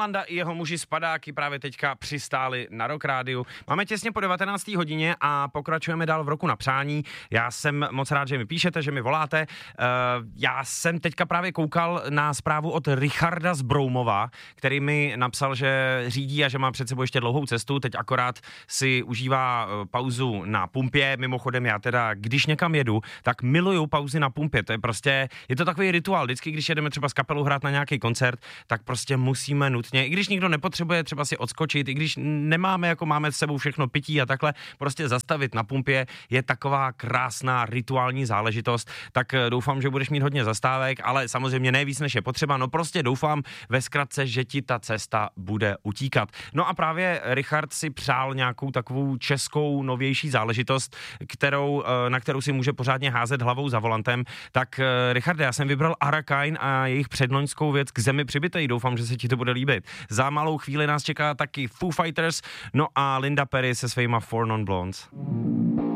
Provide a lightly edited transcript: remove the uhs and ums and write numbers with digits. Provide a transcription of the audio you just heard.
Landa i jeho muži z Padáky právě teďka přistáli na Rock Rádiu. Máme těsně po 19. hodině a pokračujeme dál v roku na přání. Já jsem moc rád, že mi píšete, že mi voláte. Já jsem teďka právě koukal na zprávu od Richarda z Broumova, který mi napsal, že řídí a že má před sebou ještě dlouhou cestu. Teď akorát si užívá pauzu na pumpě. Mimochodem já teda, když někam jedu, tak miluju pauzy na pumpě. To je prostě, je to takový rituál. Vždycky, když jedeme třeba s kapelou hrát na nějaký koncert, tak prostě musíme nutně, i když nikdo nepotřebuje třeba si odskočit, i když nemáme, jako máme s sebou všechno pití a takhle, prostě zastavit na pumpě je taková krásná rituální záležitost. Tak doufám, že budeš mít hodně zastávek, ale samozřejmě ne víc, než je potřeba. No prostě doufám ve zkratce, že ti ta cesta bude utíkat. No a právě Richard si přál nějakou takovou českou novější záležitost, na kterou si může pořádně házet hlavou za volantem. Tak Richarde, já jsem vybral Arakain a jejich předloňskou věc K zemi přibitej. Doufám, že se ti to bude líbit. Za malou chvíli nás čeká taky Foo Fighters, no a Linda Perry se svýma Four Non Blondes.